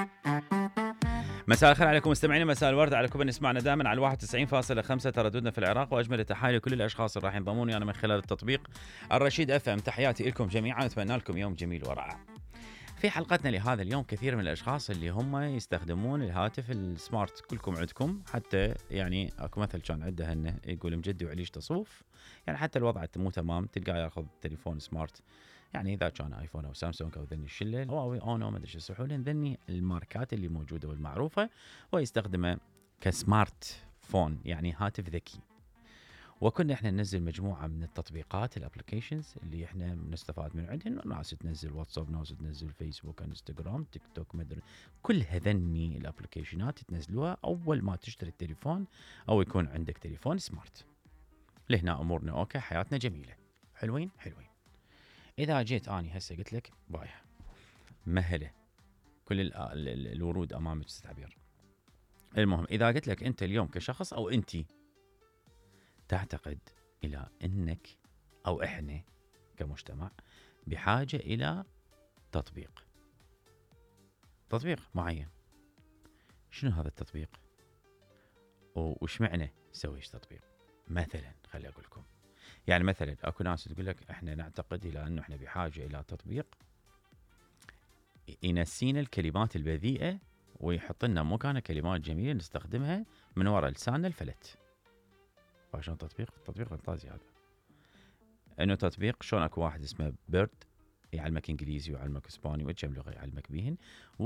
مساء الخير عليكم مستمعينا، مساء الورد على كل نسمعنا دائما على 91.5 ترددنا في العراق، واجمل التحايا لكل الاشخاص اللي راح ينضموني انا من خلال التطبيق الرشيد اف ام. تحياتي لكم جميعا، اتمنى لكم يوم جميل ورائع. في حلقتنا لهذا اليوم كثير من الاشخاص اللي هم يستخدمون الهاتف السمارت، كلكم عندكم، حتى يعني اكو مثل كان عنده انه يقول مجدي وعليش تصوف، يعني حتى الوضع مو تمام تلقاه ياخذ تليفون سمارت، يعني اذا كان ايفون او سامسونج او ذني الشله هواوي اونو ما ادري شو يصحون ذني الماركات اللي موجوده والمعروفه، ويستخدمه كسمارت فون يعني هاتف ذكي. وكنا احنا ننزل مجموعه من التطبيقات الابلكيشنز اللي احنا نستفاد من عندهم، ناس تنزل واتساب، ناس تنزل فيسبوك، انستغرام، تيك توك، مدري كل هذني الابلكيشنات تنزلوها اول ما تشتري التليفون او يكون عندك تليفون سمارت. لهنا امورنا اوكي، حياتنا جميله، حلوين. اذا جيت اني هسه قلت لك بايع مهله كل الورود امامك تعبير. المهم اذا قلت لك انت اليوم كشخص او انتي تعتقد الى انك او احنا كمجتمع بحاجه الى تطبيق معين، شنو هذا التطبيق وش معنى نسوي تطبيق؟ مثلا خلي اقول لكم، يعني مثلا اكو ناس تقول لك احنا نعتقد الى انه احنا بحاجه الى تطبيق ينسينا الكلمات البذيئه ويحط لنا مكانها كلمات جميله نستخدمها من وراء لساننا الفلت. فشلون تطبيق فانتازي هذا، انه تطبيق شلون اكو واحد اسمه بيرد يعلمك انجليزي ويعلمك اسباني وكم لغه يعلمك بيهن،